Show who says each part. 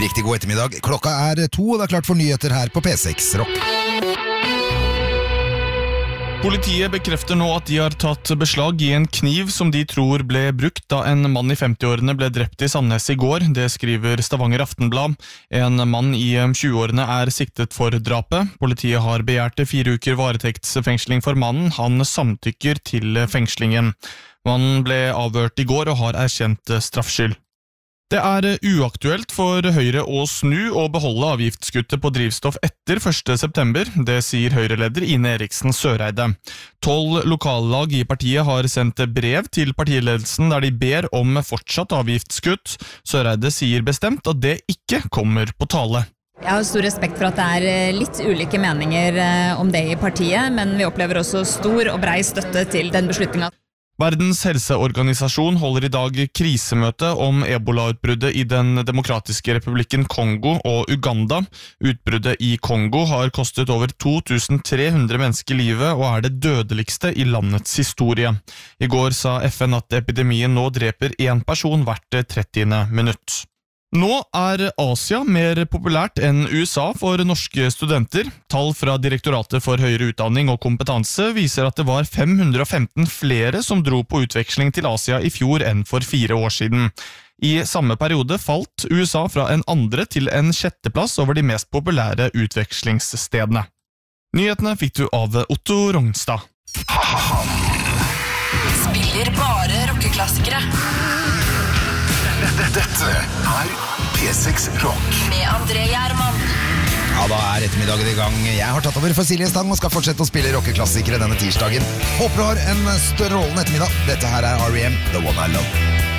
Speaker 1: Riktig god ettermiddag. Klokka 2, og det klart for nyheter her på P6 Rock.
Speaker 2: Politiet bekrefter nå at de har tatt beslag i en kniv som de tror ble brukt da en mann i 50-årene ble drept i Sandnes i går. Det skriver Stavanger Aftenblad. En mann i 20-årene er siktet for drapet. Politiet har begjært 4 uker varetektsfengsling for mannen. Han samtykker til fengslingen. Mannen ble avhørt i går og har erkjent straffskyld. Det er uaktuelt for Høyre å snu og beholde avgiftskuttet på drivstoff etter 1. september, det sier Høyre-leder Ine Eriksen Søreide. 12 lokallag i partiet har sendt brev til partiledelsen der de ber om fortsatt avgiftskutt. Søreide sier bestemt at det ikke kommer på tale.
Speaker 3: Jeg har stor respekt for at det er litt ulike meninger om det i partiet, men vi opplever også stor og brei støtte til den beslutningen.
Speaker 2: Verdens helseorganisasjon holder i dag krisemøte om ebola-utbruddet i den demokratiske republikken Kongo og Uganda. Utbruddet i Kongo har kostet over 2300 mennesker livet og er det dødeligste i landets historie. I går sa FN at epidemien nå dreper 1 person hvert 30. minutt. Nå er Asia mer populært enn USA for norske studenter. Tall fra Direktoratet for høyere utdanning og kompetanse viser at det var 515 flere som dro på utveksling til Asia i fjor enn for 4 år siden. I samme periode falt USA fra en 2. til en 6. plass over de mest populære utvekslingsstedene. Nyhetene fikk du av Otto Rognstad.
Speaker 4: Spiller bare rockeklassikere.
Speaker 5: Dette er P6 Rock
Speaker 4: med André Gjerman.
Speaker 1: Ja, da er ettermiddagen i gang. Jeg har tatt over for Silje Stang og skal fortsette å spille rockeklassikere denne tirsdagen. Håper du har en strålende ettermiddag. Dette her er R.E.M. The One I Love.